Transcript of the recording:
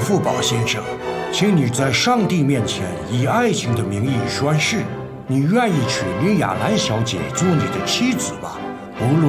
福堡先生，请你在上帝面前以爱情的名义宣誓，你愿意娶李亚兰小姐做你的妻子吗？无论